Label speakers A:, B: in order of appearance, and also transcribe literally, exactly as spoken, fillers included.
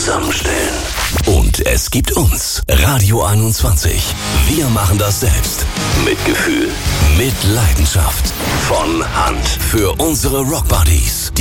A: zusammenstellen. Und es gibt uns, Radio einundzwanzig. Wir machen das selbst. Mit Gefühl, mit Leidenschaft. Von Hand. Für unsere Rockbuddies.